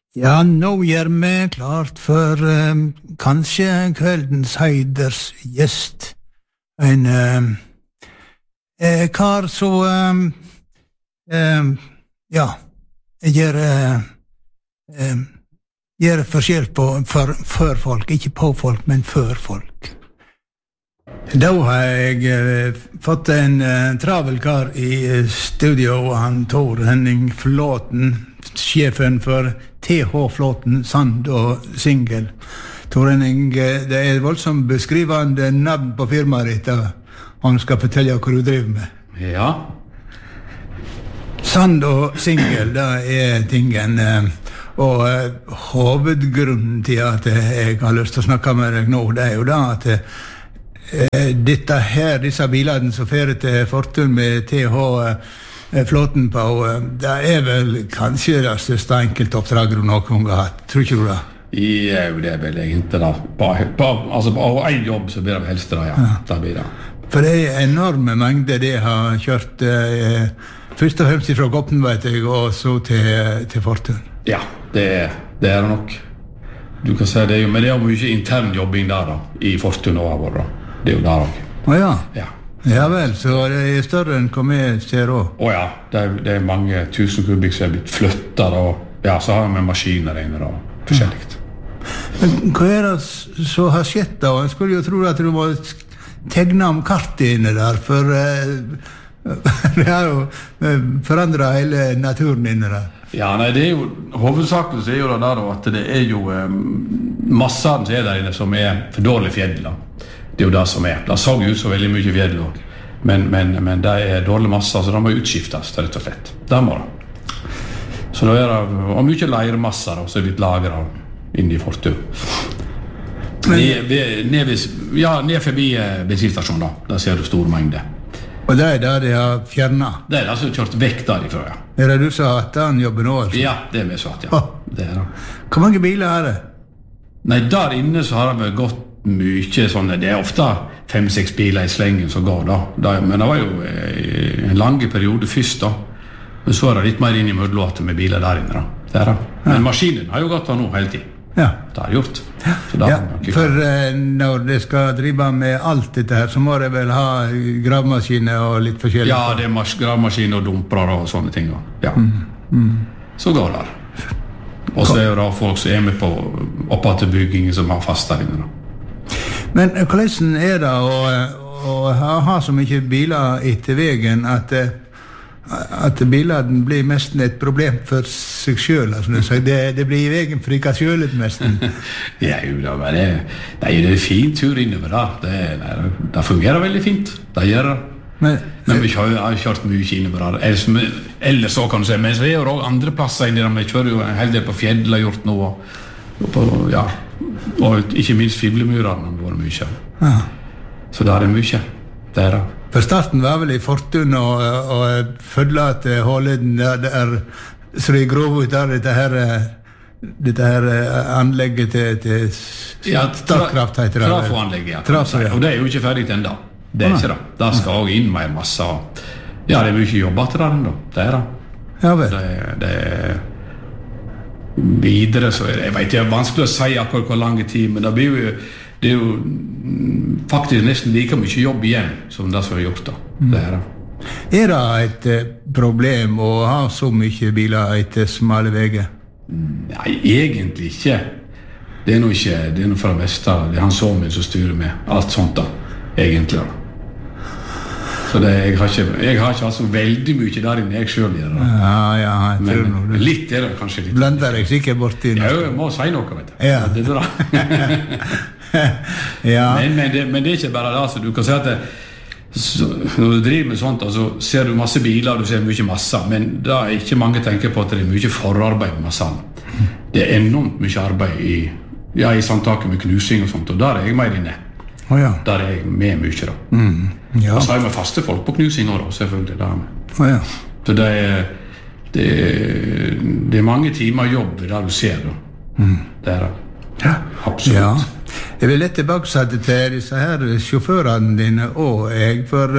Ja, nå gjør vi klart for kanskje kveldens heiders gjest. En kar som ja, gjør forskjell på for folk, ikke på folk, men for folk. Da har jeg fått en travel kar i studio, han Tor Henning Flåten, sjefen for TH Flåten, Sand og Singel. Tor Henning, det er voldsomt beskrivende navn på firmaet ditt, han skal fortelle hva du driver med. Ja. Sand og Singel, det er tingen, og hovedgrunnen til at jeg har lyst til å snakke med deg nå, det er jo da at disse bilene som fører til Fortun med TH Flåten på, det er vel kanskje det største enkeltoppdraget du noen gang har hatt, tror ikke du det? Ja, det er vel egentlig da. På en jobb så blir det helst det, ja. Det blir det. For det er enorme mengder de har kjørt, først og fremst fra Goppen, vet jeg, og så til Fortun. Ja, det er det nok. Du kan si det, men det er jo mye intern jobbing der da, i Fortun og vår da. Det er jo der også. Åja. Ja. Ja vel, så det er større enn hva vi ser også. Åja, det er mange tusen kubikk som er blitt flyttet og ja, så har vi maskiner inne og forskjellig. Men hva er det som har skjett da? Jeg skulle jo tro at du må tegne om kartet inne der, for det har jo forandret hele naturen inne der. Ja, nei, det er jo, hovedsakelig så er jo det der at det er jo massene som er der inne som er for dårlig fjell da. Det er jo det som er. Det så ut så veldig mye fjell også. Men det er dårlig masser, så det må utskiftes, rett og slett. Det må det. Så da er det mye leirmasser som er blitt lagret inne i Fortun. Ned forbi bensinstasjonen da. Der ser du stor mengde. Og det er der de har fjernet? Det er det som har kjørt vekk derifra, ja. Er det du som har hatt den jobben nå? Altså? Ja, det er vi som har hatt, ja. Det er det. Hvor mange biler er det? Nei, der inne så har det gått mye sånne, det er ofte 5-6 biler i slengen som går da. Men det var jo en lange periode først da. Men så er det litt mer inn i mødlåter med biler der inne da. Det er det. Men maskinen har jo gått da nå hele tiden. Ja. Det har gjort. Ja, for når det skal drive med alt dette her, så må det vel ha gravmaskiner og litt forskjellig? Ja, det er gravmaskiner og dumper og sånne ting. Ja. Så går det. Og så er det folk som er med på oppatt byggingen som har fast der inne da. Men hvordan er det å ha så mye biler etter veien at bilene blir nesten et problem for seg selv? Altså, det blir i veien for ikke selv nesten. Ja, det er en fin tur innover der. Det fungerer veldig fint. Det gjør det. Men vi har kjørt mye innover der. Ellers så kan du si, men så er det jo andre plasser inne der. Vi kjører jo en hel del på fjellet og gjort noe. Ja, og ikke minst Fiblemyrene har vært mye. Ja. Så det er mye. Det er det. For starten var vel i Fortun og følge at Håleden der så de grov ut der dette her anlegget til Statkraft heter det. Trafoanlegget, ja. Og det er jo ikke ferdig enda. Det er ikke det. Det skal også inn med masse. Ja, det er mye jobb til den da. Det er det. Ja vel. Det er videre, så jeg vet det er vanskelig å si akkurat hvor lang tid, men det er jo faktisk nesten like mye jobb igjen som det som er gjort da. Det er det. Er det et problem å ha så mye biler etter smale veier? Nei, egentlig ikke. Det er noe ikke, det er noe fra Vestad, det er han Såmin som styrer med alt sånt da, egentlig da. Så jeg har ikke altså veldig mye der inne jeg selv gjør det. Ja, jeg tror noe. Men litt er det kanskje litt. Blender jeg sikkert bort i noe. Ja, jeg må si noe, vet du. Ja. Det er bra. Ja. Men det er ikke bare det, altså. Du kan si at når du driver med sånt, altså, ser du masse biler, du ser mye masse, men da er ikke mange tenker på at det er mye forarbeid med massene. Det er enormt mye arbeid i samtaket med knusing og sånt, og der er jeg mer inne. Ja. Der er jeg med mye da. Ja. Og så har jeg med faste folk på knusing også, selvfølgelig. Ja. Så det er mange timer jobb der du ser da. Det er det. Ja. Absolutt. Ja. Jeg vil litt tilbake til disse her sjåførene dine og for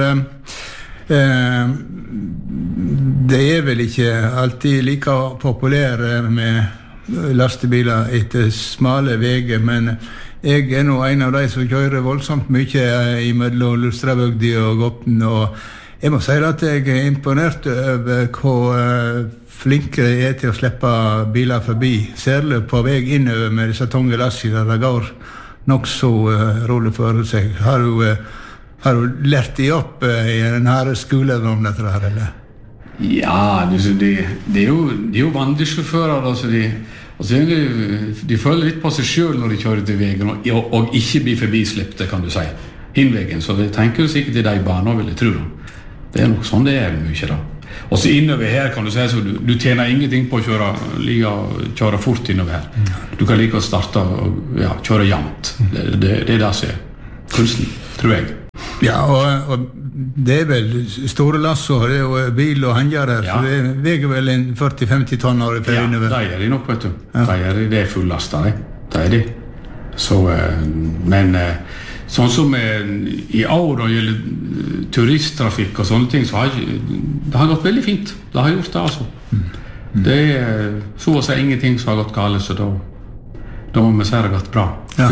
det er vel ikke alltid like populære lastebiler etter smale veger, men jeg nå en av de som kjører voldsomt mye imellom Lustravøgdi og Gopten, og jeg må si at jeg imponert over hvor flinke de til å slippe biler forbi, særlig på vei innover med disse tunge lassene, det går nok så rolig for seg. Har du lært de opp i den her skolen om dette her, eller? Ja, det er jo vandresjåfører, altså de føler litt på seg selv når de kjører til veien, og ikke blir forbislippte, kan du si, hinvegen, så de tenker jo sikkert i de baner, vil jeg tro. Det er nok sånn det er mye da. Og så innover her kan du si, så du tjener ingenting på å kjøre fort innover her. Du kan like å starte og kjøre jevnt. Det er det som er kunsten, tror jeg. Ja, og det er vel store lasso, det er jo bil og handler her, så det veger vel en 40-50 tonn år for innover. Ja, det er de nok, vet du. Det er fullastet, det er de. Så, men sånn som i år når det gjelder turisttrafikk og sånne ting, så det har gått veldig fint. Det har gjort det, altså. Det er så å si ingenting som har gått galt, så da må vi si det gått bra.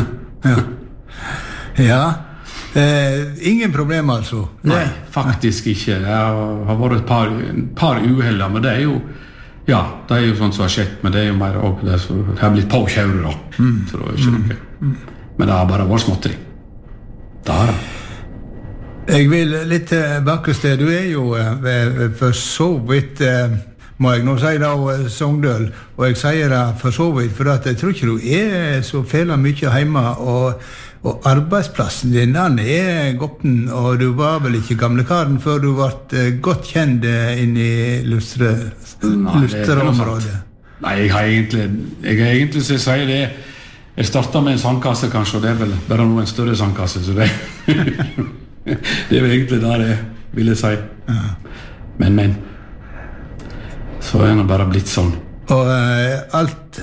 Ja. Ingen problem, altså? Nei, faktisk ikke. Det har vært et par uheller, men det er jo det er jo sånt som har skjedd, men det er jo mer det har blitt påkjøret da, så det er ikke noe. Men det har bare vært småtteri. Det har det. Jeg vil litt tilbake sted. Du er jo for så vidt, må jeg nå si da, Sogndøl, og jeg sier det for så vidt, for at jeg tror ikke du er så fæla mye hjemme, og arbeidsplassen din, den er Gopten, og du var vel ikke gamlekaren før du ble godt kjent inn i Lusterområdet. Nei, jeg har egentlig så jeg sier det, jeg startet med en sandkasse kanskje, og det er vel bare noe en større sandkasse, så det det er vel egentlig der jeg ville si. Men så er det bare blitt sånn. Og alt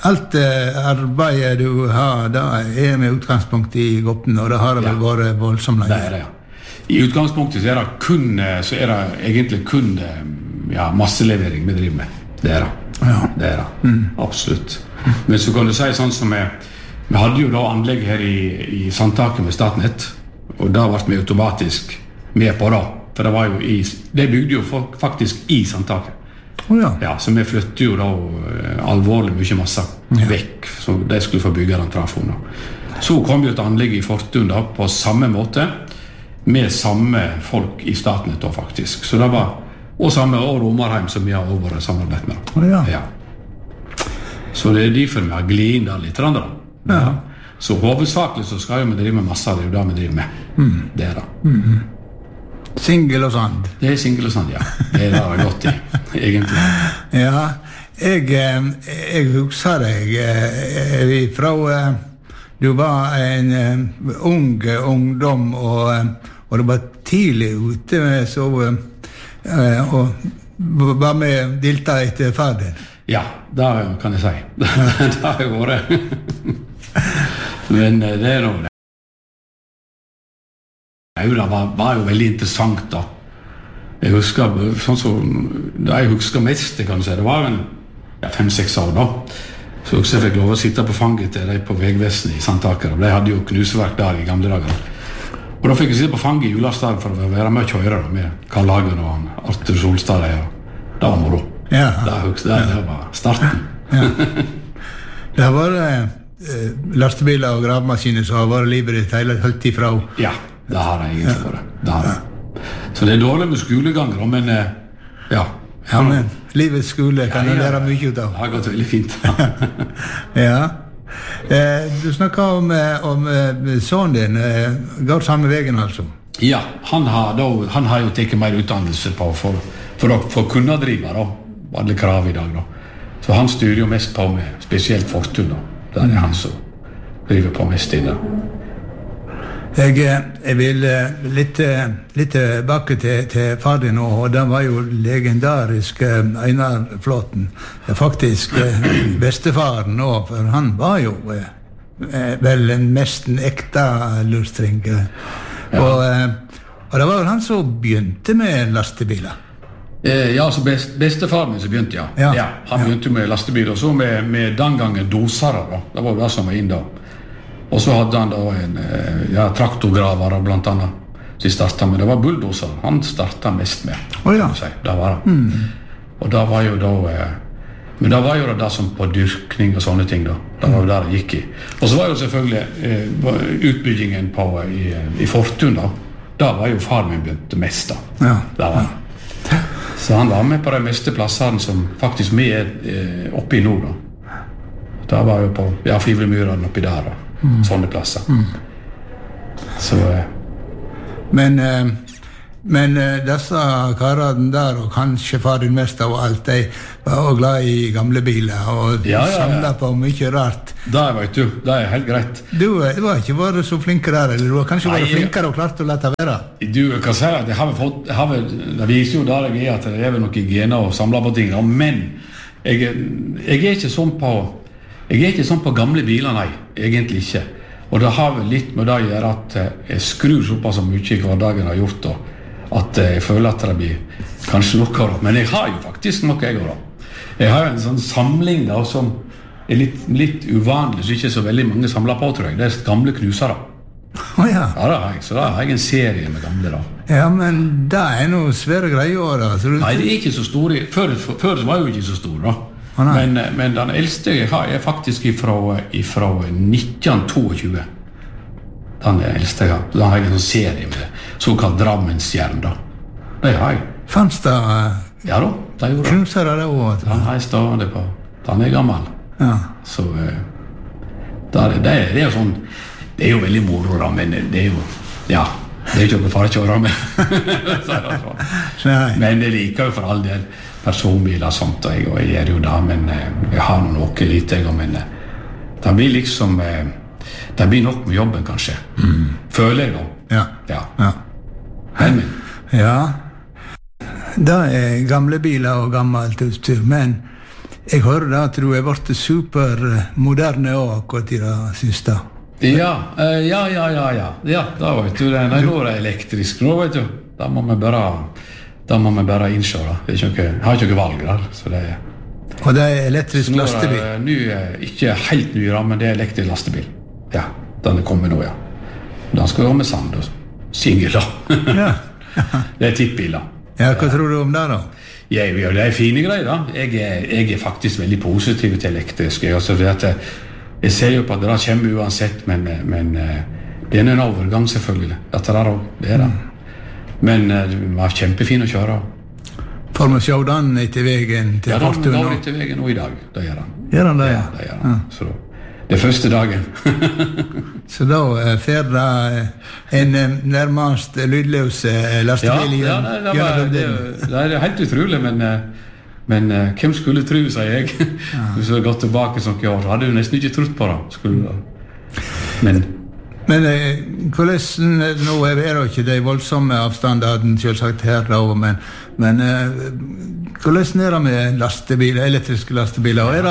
arbeidet du har, da er med utgangspunkt i Gopten, og det har vel vært voldsomt. Det er det, ja. I utgangspunktet så er det egentlig kun masselevering vi driver med. Det er det. Absolutt. Men så kan du si sånn som vi hadde jo da anlegg her i Sandtaket med Statnett, og da ble vi automatisk med på det, for det bygde jo faktisk i Sandtaket. Så vi flyttet jo da alvorlig mye masse vekk, så de skulle få bygge den trafonen. Så kom jo et anlegg i Fortun da, på samme måte, med samme folk i Statnett da faktisk, så det var og samme Romarheim som vi har over samarbeid med. Så det er derfor vi har glid inn der litt andre. Så hovedsakelig så skal vi drive med masse av det, vi driver med. Det er det. Singel og sand. Det er singel og sand, ja. Det er det godt i, egentlig. Ja, jeg husker deg fra du var en ungdom, og du var tidlig ute med så og var med dilta etter fader. Ja, det kan jeg si. Det har jeg vært. Men det er noe det. Det var jo veldig interessant da. Jeg husker, sånn som det jeg husker mest, kan du si, det var 5-6 år da. Så jeg fikk lov å sitte på fanget til de på Vegvesenet i Sandtaker, og de hadde jo knusverk der i gamle dager. Og da fikk jeg sitte på fanget i julestad for å være med å kjøre da, med Karl Hagen og Arthur Solstad. Det var moro. Det var starten. Det har vært lastebiler og gravemaskiner som har vært livet ditt hele ifra. Ja, det har jeg egentlig vært. Så det er dårlig med skoleganger, men men livets skole kan jeg lære mye ut av. Det har gått veldig fint. Du snakket om sønnen din, går samme veien altså? Ja, han har jo tatt mer utdannelse på for å kunne drive da, alle krav i dag da. Så han styrer jo mest på med spesielt Fortun da. Det er han som driver på mest i det. Jeg vil litt tilbake til far din, og den var jo legendarisk Einar Flåten. Det er faktisk bestefaren nå, for han var jo vel en nesten ekte lustring. Og det var jo han som begynte med lastebiler. Ja, så bestefar min så begynte, ja. Han begynte med lastebil, og så med den gangen dosere, da. Det var jo det som var inn da. Og så hadde han da en traktorgraver, blant annet, som startet med. Det var bulldoser, han startet mest med, kan du si. Det var det. Og da var jo da... Men da var jo det som på dyrkning og sånne ting da. Det var jo der det gikk i. Og så var jo selvfølgelig utbyggingen i Fortun da. Da var jo far min begynte mest da. Ja. Det var det. Så han var med på de meste plassene som faktisk vi oppe i nord da. Da var jo på Fivlemyrene oppi der da. Sånne plasser. Så... Men disse karene der, og kanskje far din mest av alt, de var også glad i gamle biler og samlet på mye rart. Det vet du, det helt greit. Du var ikke vært så flink der, eller du var kanskje vært flinkere og klart å lette være? Du kan si at det viser jo der jeg at det noen gener og samler på ting, men jeg ikke sånn på gamle biler, nei, egentlig ikke. Og det har vel litt med det å gjøre at jeg skrur såpass mye i hverdagen har gjort da, at jeg føler at det blir kanskje noe da. Men jeg har jo faktisk noe jeg da. Jeg har jo en sånn samling da, som litt uvanlig, så ikke så veldig mange samler på, tror jeg. Det gamle knusere. Ja, det har jeg. Så da har jeg en serie med gamle da. Ja, men det noe svære greier da. Nei, det ikke så store. Før var jo ikke så stor da. Men den eldste jeg har faktisk fra 1922. Den eldste jeg har. Da har jeg en sånn serie med såkalt Drammensjern da. Det har jeg. Fanns det? Ja da, det gjorde det. Knusere det også? Den har jeg stående på. Den gammel. Ja. Så det jo sånn, det jo veldig moro da, men det jo, det ikke noe for å kjøre med. Men det liker jo for all del personbiler og sånt, og jeg gjør jo det, men jeg har noe lite, men det blir liksom, det blir nok med jobben kanskje. Føler jeg da. Ja. Helmen. Ja. Det gamle biler og gammelt utstyr, men jeg hører da at du vært supermoderne også akkurat i det siste. Ja, da vet du, det nå elektrisk, nå vet du, da må vi bare innse da. Jeg har ikke noe valg der, så det Og det elektrisk lastebil? Nå ikke helt ny da, men det elektrisk lastebil. Ja, den kommet nå, ja. Den skal gå med sand og singel da. Ja. Det tippbil da. Ja, hva tror du om det da? Ja, det fine greier da. Jeg faktisk veldig positiv til elektrisk. Jeg ser jo på at det kommer uansett, men det en overgang selvfølgelig. Det det. Men det var kjempefin å kjøre. Får vi se den etter veien til Fortun? Ja, den går etter veien nå i dag. Det gjør den. Gjør den det? Ja, det gjør den. Så det første dagen. Så da fer det en nærmest lydløs lastebil? Ja, det helt utrolig, men hvem skulle tro, sier jeg. Hvis jeg har gått tilbake sånn år, så hadde jeg nesten ikke trodd på det. Men hvordan, nå det ikke de voldsomme avstandene selvsagt her da, men hvordan det med lastebiler, elektriske lastebiler, og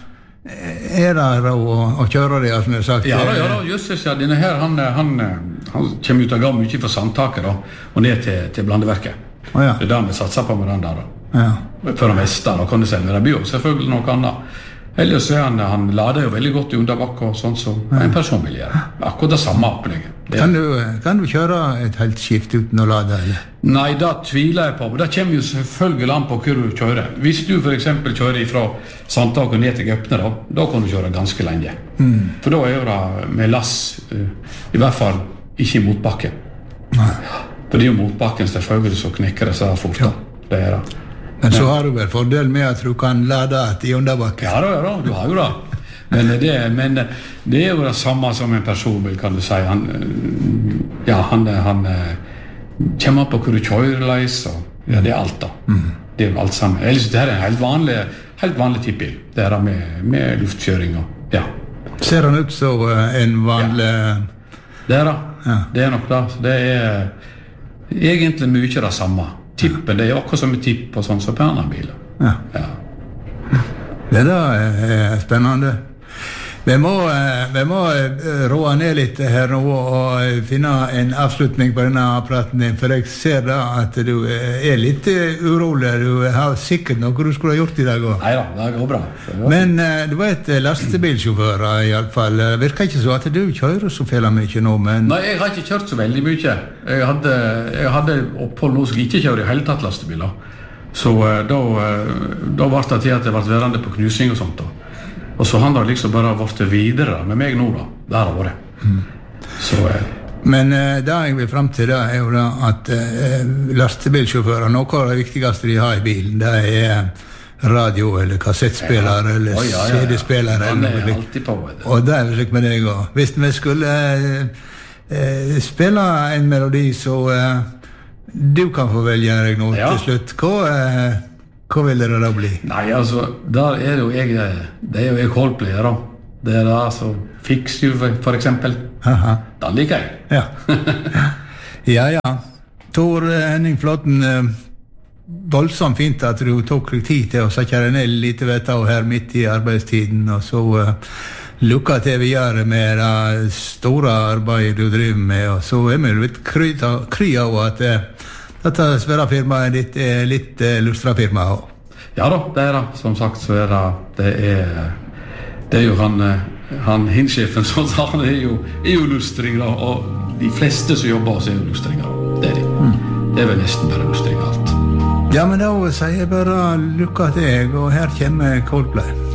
det å kjøre det, som jeg har sagt? Ja, Jøsses, denne her, han kommer ut og ga mye for sandtaket da, og ned til blandeverket. Det der vi satser på med den der da. For det meste da, kan du si, men det blir jo selvfølgelig noe annet. Ellers han lader jo veldig godt i underbakke og sånn som en person vil gjøre. Akkurat det samme opplegget. Kan du kjøre et helt skift uten å lade, eller? Nei, det tviler jeg på. Det kommer jo selvfølgelig an på hvor du kjører. Hvis du for eksempel kjører fra Sandtaket ned til Gøpne, da kan du kjøre ganske lenge. For da jo det med lass, i hvert fall ikke i motbakken. For det jo motbakken selvfølgelig så knekker det seg fort. Det det. Men så har du vel fordel med at du kan lade i underbakken? Ja, du har jo det. Men det jo det samme som en personbil, kan du si. Han kommer på hvor du kjører leis, og det alt da. Det jo alt sammen. Ellers det en helt vanlig tippbil. Det det med luftkjøring og, ja. Ser han ut som en vanlig... Det da. Det nok da. Det egentlig mye det samme. Tippen, det jo akkurat som et tipp og sånn som pennabiler. Ja. Det da spennende. Vi må roe ned litt her nå og finne en avslutning på denne praten din, for jeg ser da at du litt urolig. Du har sikkert noe du skulle ha gjort I dag også. Neida, det går bra. Men du vet, lastebilsjåfører I alle fall, virker ikke så at du kjører så fælt mye nå, men... Nei, jeg har ikke kjørt så veldig mye. Jeg hadde opphold nå som ikke kjører I hele tatt lastebiler. Så da var det til at jeg ble værende på knusing og sånt da. Og så han da liksom bare vært videre med meg nå da, der har vært. Så, Men det jeg vil frem til da jo da at lastebilsjåfører, noe av det viktigste de har I bilen, det radio eller kassettspiller eller CD-spiller. Han alltid på. Og det slik med deg også. Hvis vi skulle spille en melodi, så du kan få velge deg nå til slutt. Hva vil det da bli? Nei, altså, der det jo jeg Coldplay da. Det da, så Fix You for eksempel. Aha. Da liker jeg. Ja. Tor Henning Flåten, voldsomt fint at du tok deg tid til å sette deg ned litt vedtav her midt I arbeidstiden, og så lukka til videre med det store arbeidet du driver med, og så vi litt kry av at dette svære firmaet ditt litt lustra firma også. Ja da, det det. Som sagt så det jo han hinsjefen som han jo lustring da, og de fleste som jobber så jo lustringer. Det de. Det vel nesten bare lustring alt. Ja, men da sier jeg bare lukka til deg, og her kommer Coldplay.